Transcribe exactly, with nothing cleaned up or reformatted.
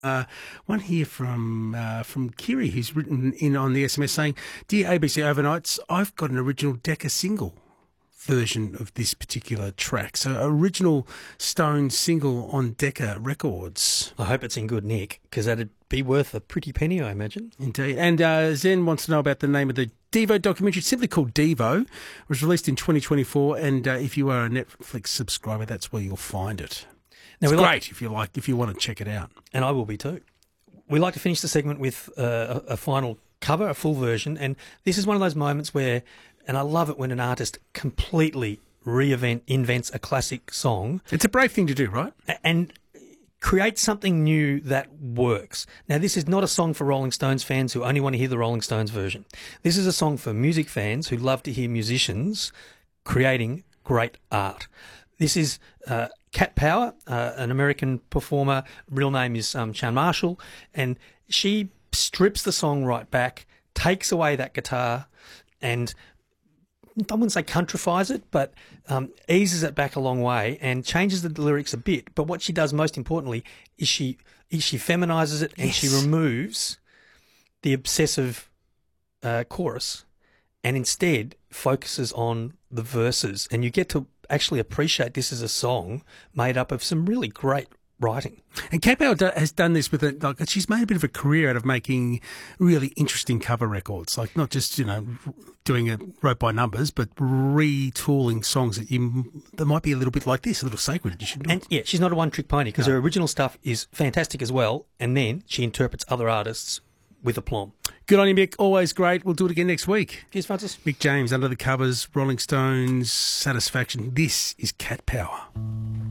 Uh, one here from uh, from Kiri, who's written in on the S M S saying, "Dear A B C Overnights, I've got an original Decca single version of this particular track. So original Stone single on Decca Records." I hope it's in good nick, because that'd be worth a pretty penny, I imagine. Indeed. And uh, Zen wants to know about the name of the Devo documentary. It's simply called Devo. It was released in twenty twenty-four, and uh, if you are a Netflix subscriber, that's where you'll find it. Now, it's great like, if you like, if you want to check it out. And I will be too. We like to finish the segment with uh, a, a final cover, a full version, and this is one of those moments where, and I love it when an artist completely reinvent invents a classic song. It's a brave thing to do, right? And create something new that works. Now, this is not a song for Rolling Stones fans who only want to hear the Rolling Stones version. This is a song for music fans who love to hear musicians creating great art. This is uh, Cat Power, uh, an American performer. Real name is um, Chan Marshall, and she strips the song right back, takes away that guitar, and I wouldn't say countrifies it, but um, eases it back a long way and changes the lyrics a bit. But what she does most importantly is she is she feminizes it and yes. she removes the obsessive uh, chorus and instead focuses on the verses. And you get to actually appreciate this as a song made up of some really great writing. And Cat Power has done this with it. Like, she's made a bit of a career out of making really interesting cover records, like not just, you know, doing it wrote by numbers, but retooling songs that you that might be a little bit like this, a little sacred edition. And yeah, she's not a one-trick pony, because no. her original stuff is fantastic as well, and then she interprets other artists with aplomb. Good on you, Mick. Always great. We'll do it again next week. Cheers, Francis. Mick James, Under the Covers, Rolling Stones, Satisfaction. This is Cat Power.